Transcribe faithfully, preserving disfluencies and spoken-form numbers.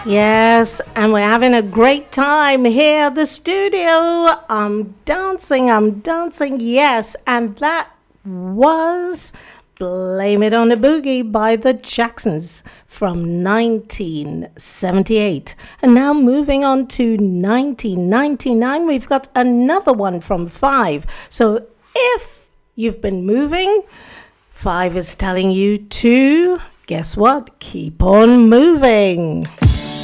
Yes, and we're having a great time here at the studio. I'm dancing, I'm dancing, yes, and that was Blame It on the Boogie by the Jacksons from nineteen seventy-eight. And now moving on to nineteen ninety-nine, we've got another one from Five. So if you've been moving, Five is telling you to, guess what? Keep on moving.